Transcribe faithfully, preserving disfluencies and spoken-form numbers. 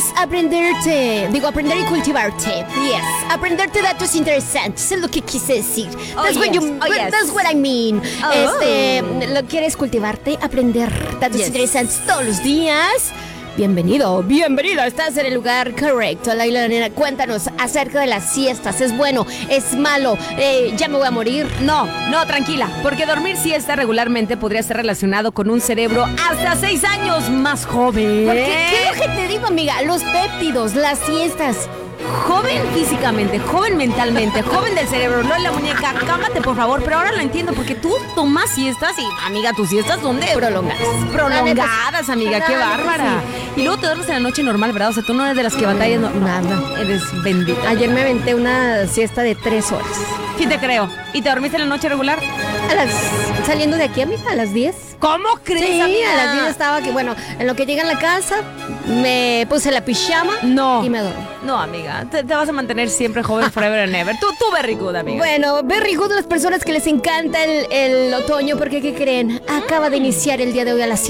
aprenderte, digo, aprender y cultivarte. Yes, aprenderte datos interesantes, es lo que quise decir. Oh, That's, what, yes. you, Oh, yes. that's what I mean. Oh. Este, ¿lo quieres cultivarte? Aprender datos Yes. interesantes todos los días. Bienvenido, bienvenida, estás en el lugar correcto. Laila, nena, cuéntanos acerca de las siestas. ¿Es bueno? ¿Es malo? Eh, ¿Ya me voy a morir? No, no, tranquila, porque dormir siesta regularmente podría estar relacionado con un cerebro hasta seis años más joven. Porque, ¿qué es lo que te digo, amiga? Los péptidos, las siestas. Joven físicamente, joven mentalmente, joven del cerebro, no en la muñeca. Cálmate, por favor. Pero ahora lo entiendo, porque tú tomas siestas y, amiga, tus siestas son de... Prolongadas. Prolongadas, amiga, qué La neta, bárbara. Y luego te duermes en la noche normal, ¿verdad? O sea, tú no eres de las que batallas. No, no, Nada. eres bendita. Ayer me aventé una siesta de tres horas. Sí te creo. ¿Y te dormiste en la noche regular? A las, saliendo de aquí, amiga, a las diez. ¿Cómo crees, Sí, amiga? a las diez estaba aquí. Bueno, en lo que llega en la casa, me puse la pijama No. y me dormí. No, amiga, te, te vas a mantener siempre joven forever and ever. Tú, tú very good, amiga. Bueno, very good las personas que les encanta el, el otoño, porque ¿qué creen? Acaba de iniciar el día de hoy a las